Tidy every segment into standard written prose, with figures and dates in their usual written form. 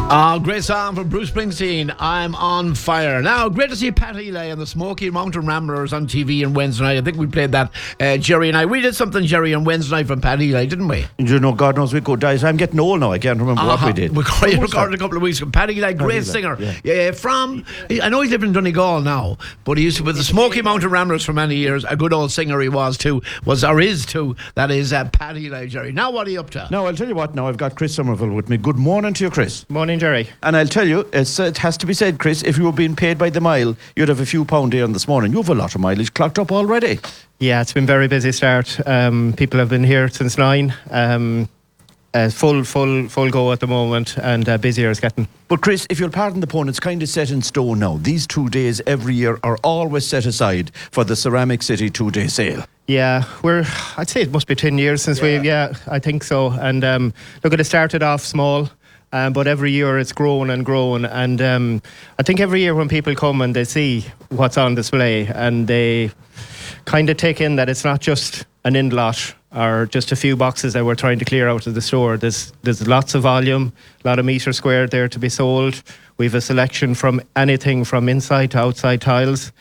Great song from Bruce Springsteen, I'm on Fire. Now, great to see Pat Ely and the Smoky Mountain Ramblers on TV on Wednesday night. I think we played that, Jerry and I. We did something, Jerry, on Wednesday night from Pat Ely, didn't we? You know, God knows we could. I'm getting old now. I can't remember what we did. We recorded a couple of weeks ago. Pat Ely, great singer. Yeah, I know he's living in Donegal now, but he used to be with the Smoky Mountain Ramblers for many years. A good old singer he is too. That is Pat Ely, Jerry. Now, what are you up to? Now, I'll tell you what. Now, I've got Chris Somerville with me. Good morning to you, Chris. Morning, Jerry. And I'll tell you, it has to be said, Chris, if you were being paid by the mile, you'd have a few pound here this morning. You have a lot of mileage clocked up already. Yeah, it's been very busy start. People have been here since 9. Full go at the moment, and busier it's getting. But Chris, if you'll pardon the pun, it's kind of set in stone now. These 2 days every year are always set aside for the Ceramic City 2-day sale. Yeah, I'd say it must be 10 years since I think so. And look, it started off small. But every year it's grown and grown, and I think every year when people come and they see what's on display, and they kind of take in that it's not just an in-lot or just a few boxes that we're trying to clear out of the store. There's lots of volume, a lot of metre squared there to be sold. We've a selection from anything from inside to outside tiles.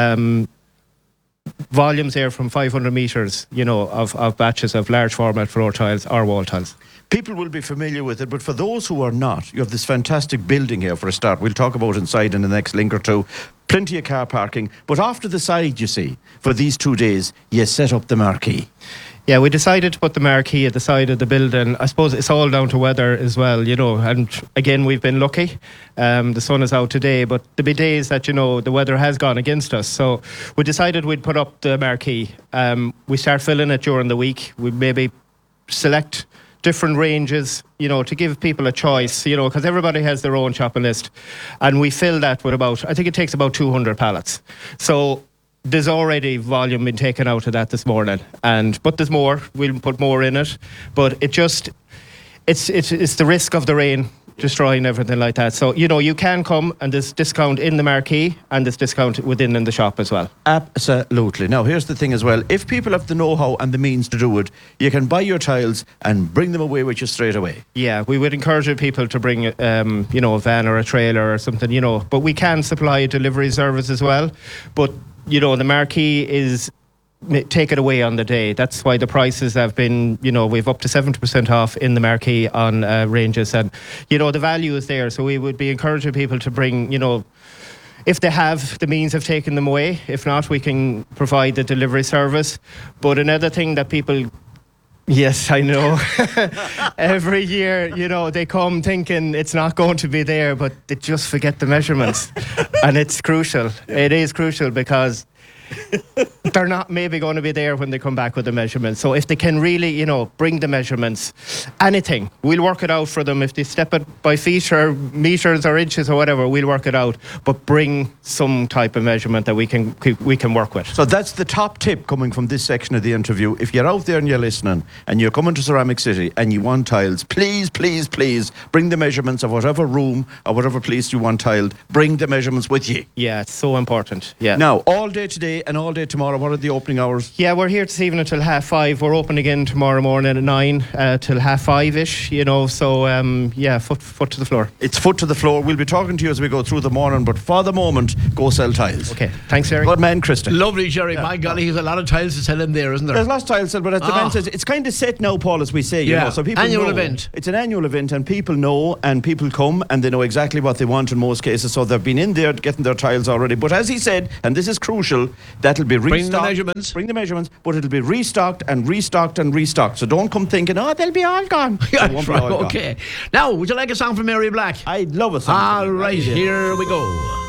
Volumes there from 500 metres, of batches of large format floor tiles or wall tiles. People will be familiar with it, but for those who are not, you have this fantastic building here for a start. We'll talk about inside in the next link or two. Plenty of car parking. But after the side, you see, for these 2 days, you set up the marquee. Yeah, we decided to put the marquee at the side of the building. I suppose it's all down to weather as well, and again, we've been lucky. The sun is out today, but there'll be days that, the weather has gone against us. So we decided we'd put up the marquee. We start filling it during the week. We maybe select different ranges, to give people a choice, because everybody has their own shopping list. And we fill that with I think it takes about 200 pallets. So there's already volume been taken out of that this morning, but there's more. We'll put more in it, but it's the risk of the rain destroying everything like that. So you can come, and there's discount in the marquee, and there's discount within in the shop as well. Absolutely. Now here's the thing as well. If people have the know-how and the means to do it, you can buy your tiles and bring them away with you straight away. Yeah, we would encourage people to bring a van or a trailer or something, but we can supply a delivery service as well. But the marquee is take it away on the day. That's why the prices have been, we've up to 70% off in the marquee on ranges, and the value is there. So we would be encouraging people to bring, if they have the means of taking them away. If not, we can provide the delivery service. But another thing that people, yes, I know, every year, they come thinking it's not going to be there, but they just forget the measurements. And it's crucial. It is crucial, because they're not maybe going to be there when they come back with the measurements. So if they can really, bring the measurements, anything, we'll work it out for them. If they step it by feet or metres or inches or whatever, we'll work it out. But bring some type of measurement that we can work with. So that's the top tip coming from this section of the interview. If you're out there and you're listening and you're coming to Ceramic City and you want tiles, please, please, please bring the measurements of whatever room or whatever place you want tiled. Bring the measurements with you. Yeah, it's so important. Yeah. Now, all day today and all day tomorrow, what are the opening hours? Yeah, we're here this evening until 5:30. We're open again tomorrow morning at 9 till 5:30ish, so foot to the floor. It's foot to the floor. We'll be talking to you as we go through the morning, but for the moment, go sell tiles. Okay, thanks, Eric. Good man, Krista. Lovely, Jerry. Yeah. My golly, he's a lot of tiles to sell in there, isn't there? There's lots of tiles to sell, but as the man says, it's kind of set now, Paul, as we say, so people annual event. It's an annual event, and people know, and people come, and they know exactly what they want in most cases, so they've been in there getting their tiles already. But as he said, and this is crucial, that'll be restocked. Bring the measurements, but it'll be restocked and restocked and restocked. So don't come thinking, they'll be all gone. Okay. Now, would you like a song from Mary Black? I'd love a song. All right, here we go.